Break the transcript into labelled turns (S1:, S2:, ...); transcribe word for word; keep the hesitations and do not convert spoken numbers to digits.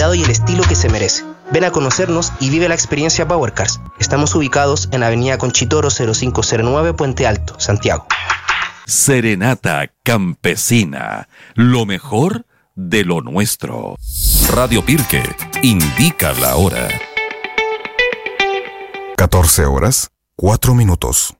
S1: cuidado y el estilo que se merece. Ven a conocernos y vive la experiencia Power Cars. Estamos ubicados en Avenida Conchitoro cero cinco cero nueve, Puente Alto, Santiago.
S2: Serenata Campesina, lo mejor de lo nuestro. Radio Pirque indica la hora.
S3: catorce horas, cuatro minutos.